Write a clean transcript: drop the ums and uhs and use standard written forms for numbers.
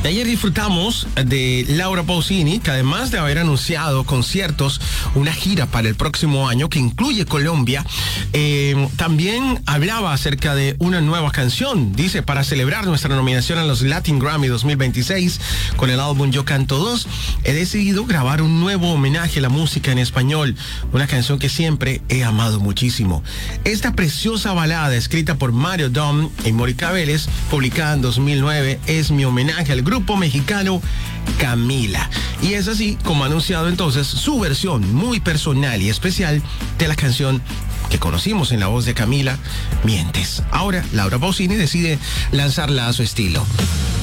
Y ayer disfrutamos de Laura Pausini, que además de haber anunciado conciertos, una gira para el próximo año que incluye Colombia, también hablaba acerca de una nueva canción. Dice, para celebrar nuestra nominación a los Latin Grammy 2026 con el álbum Yo Canto 2, he decidido grabar un nuevo homenaje a la música en español, una canción que siempre he amado muchísimo. Esta preciosa balada escrita por Mario Dom y Mónica Vélez, publicada en 2009, es mi homenaje al grupo mexicano Camila. Y es así como ha anunciado entonces su versión muy personal y especial de la canción que conocimos en la voz de Camila, Mientes. Ahora, Laura Pausini decide lanzarla a su estilo.